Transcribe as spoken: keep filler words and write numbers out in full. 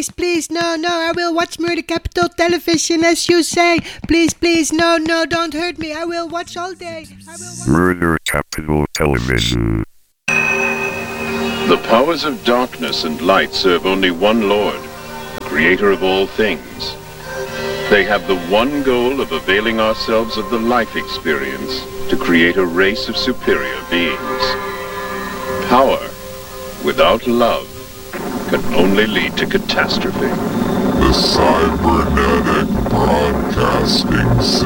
please, please, no, no, I will watch Murder Capital Television as you say. Please, please, no, no, don't hurt me. I will watch all day. I will watch- Murder Capital Television. The powers of darkness and light serve only one Lord, creator of all things. They have the one goal of availing ourselves of the life experience to create a race of superior beings. Power without love can only lead to catastrophe. The cybernetic broadcasting system.